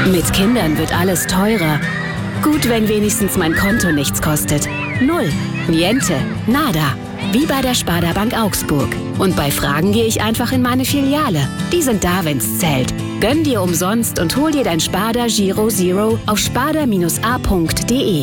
Mit Kindern wird alles teurer. Gut, wenn wenigstens mein Konto nichts kostet. Null, niente, nada. Wie bei der Sparda Bank Augsburg. Und bei Fragen gehe ich einfach in meine Filiale. Die sind da, wenn's zählt. Gönn dir umsonst und hol dir dein Sparda Giro Zero auf sparda-a.de.